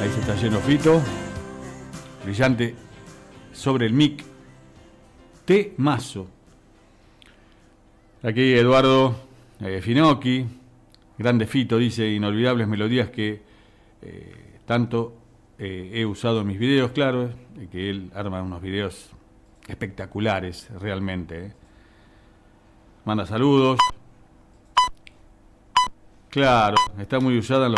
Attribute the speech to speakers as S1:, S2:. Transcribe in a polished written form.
S1: Ahí se está yendo Fito. Brillante sobre el mic. Temazo. Aquí Eduardo Finocchi. Grande Fito, dice, inolvidables melodías que tanto he usado en mis videos, claro, que él arma unos videos espectaculares, realmente. Manda saludos. Claro, está muy usada en los